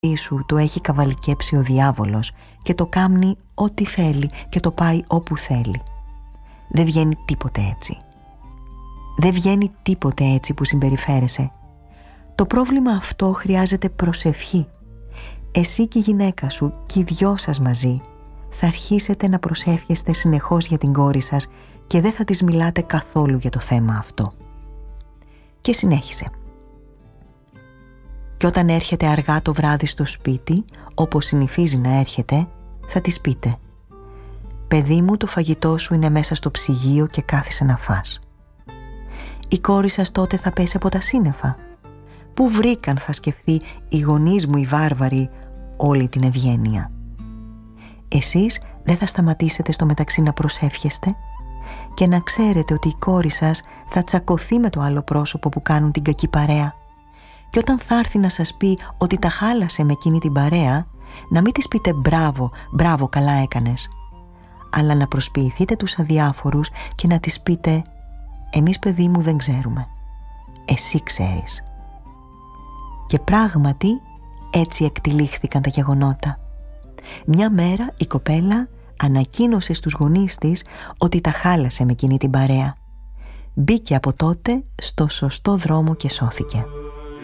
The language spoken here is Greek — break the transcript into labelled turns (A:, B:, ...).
A: σου το έχει καβαλικέψει ο διάβολος και το κάμνει ό,τι θέλει και το πάει όπου θέλει. Δεν βγαίνει τίποτε έτσι. Δεν βγαίνει τίποτε έτσι που συμπεριφέρεσαι. Το πρόβλημα αυτό χρειάζεται προσευχή. Εσύ και η γυναίκα σου και οι δυο σας μαζί θα αρχίσετε να προσεύχεστε συνεχώς για την κόρη σας και δεν θα της μιλάτε καθόλου για το θέμα αυτό. Και συνέχισε. Και όταν έρχεται αργά το βράδυ στο σπίτι, όπως συνηθίζει να έρχεται, θα της πείτε: «Παιδί μου, το φαγητό σου είναι μέσα στο ψυγείο και κάθισε να φας». Η κόρη σας τότε θα πέσει από τα σύννεφα. Πού βρήκαν, θα σκεφτεί, οι γονείς μου οι βάρβαροι όλη την ευγένεια. Εσείς δεν θα σταματήσετε στο μεταξύ να προσεύχεστε και να ξέρετε ότι η κόρη σας θα τσακωθεί με το άλλο πρόσωπο που κάνουν την κακή παρέα. Και όταν θα έρθει να σας πει ότι τα χάλασε με εκείνη την παρέα, να μην της πείτε «μπράβο, μπράβο, καλά έκανες», αλλά να προσποιηθείτε τους αδιάφορους και να της πείτε «εμείς, παιδί μου, δεν ξέρουμε, εσύ ξέρεις». Και πράγματι έτσι εκτυλίχθηκαν τα γεγονότα. Μια μέρα η κοπέλα ανακοίνωσε στους γονείς της ότι τα χάλασε με εκείνη την παρέα. Μπήκε από τότε στο σωστό δρόμο και σώθηκε.